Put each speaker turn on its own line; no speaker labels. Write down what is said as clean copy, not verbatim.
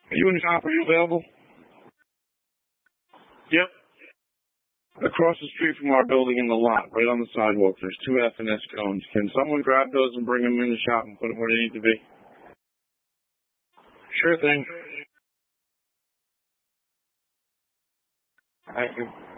Are you in the shop? Are you available? Yep. Across the street from our building in the lot, right on the sidewalk, there's 2 F&S cones. Can someone grab those and bring them in the shop and put them where they need to be? Sure thing. Thank you.